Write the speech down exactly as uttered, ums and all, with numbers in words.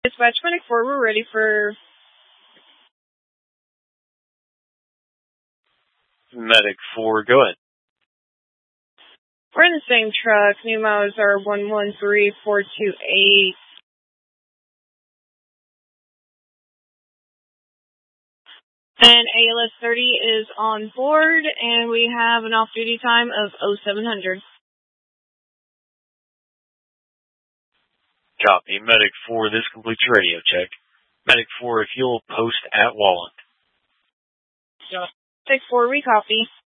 Dispatch Medic four, we're ready for... Medic four, go ahead. We're in the same truck. New miles are one one three four two eight. And A L S thirty is on board, and we have an off-duty time of oh seven hundred. Copy. Medic four, this completes your radio check. Medic four, if you'll post at Walland. Take four, we copy.